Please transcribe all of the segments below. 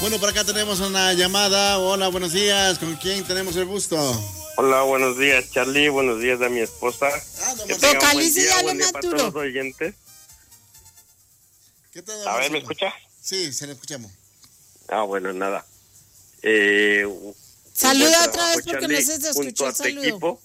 Bueno, por acá tenemos una llamada. Hola, buenos días. ¿Con quién tenemos el gusto? Hola, buenos días, Charlie. Buenos días a mi esposa. Que tenga un buen día, buen día para todos los oyentes. ¿Qué tal? A ver, ¿me escucha? Sí, se le escuchamos. Bueno, nada. Saluda otra vez porque Charlie, no se escuchó el saludo. Equipo.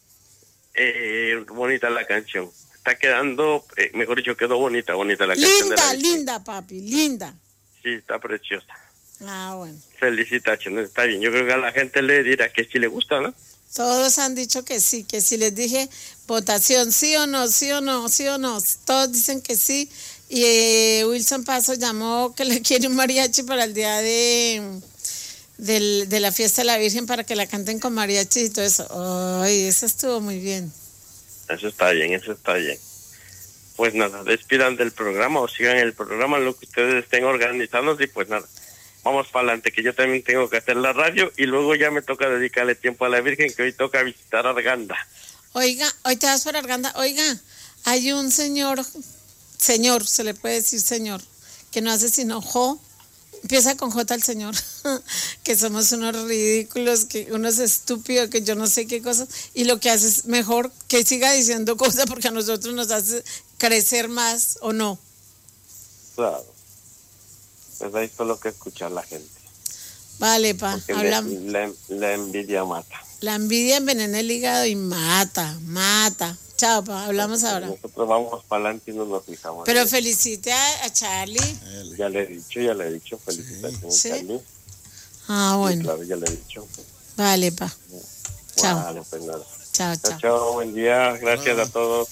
Bonita la canción. Está quedando, mejor dicho, quedó bonita la canción. Linda, papi, linda. Sí, está preciosa. Bueno. Felicitaciones, está bien. Yo creo que a la gente le dirá que sí le gusta, ¿no? Todos han dicho que sí, que si les dije votación, sí o no. Todos dicen que sí. Y Wilson Paso llamó que le quiere un mariachi para el día de la fiesta de la Virgen para que la canten con mariachi y todo eso. Ay, eso estuvo muy bien. Eso está bien. Pues nada, despidan del programa o sigan el programa, lo que ustedes estén organizando y pues nada. Vamos para adelante, que yo también tengo que hacer la radio y luego ya me toca dedicarle tiempo a la Virgen, que hoy toca visitar Arganda. Oiga, hoy te vas para Arganda. Oiga, hay un señor, se le puede decir señor, que no hace sino empieza con J el señor, que somos unos ridículos, que unos estúpidos, que yo no sé qué cosas, y lo que hace es mejor que siga diciendo cosas porque a nosotros nos hace crecer más, ¿o no? Claro. Pues ahí es lo que escucha la gente. Vale, pa, hablamos. La envidia mata. La envidia envenena el hígado y mata. Chao, pa, hablamos ahora. Nosotros vamos para adelante y no nos fijamos. Pero felicite a Charlie. Ya le he dicho, felicitaciones, ¿Sí? Charlie. Bueno. Sí, claro, ya le he dicho. Vale, pa. Chao. Vale, pues nada. Chao. Chao, buen día, gracias a todos.